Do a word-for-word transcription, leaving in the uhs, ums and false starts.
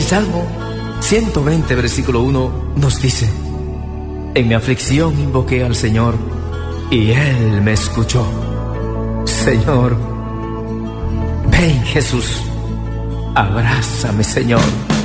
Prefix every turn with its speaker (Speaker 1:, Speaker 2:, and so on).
Speaker 1: Salmo ciento veinte, versículo uno, nos dice: en mi aflicción invoqué al Señor, y Él me escuchó. Señor, ven Jesús, abrázame, Señor.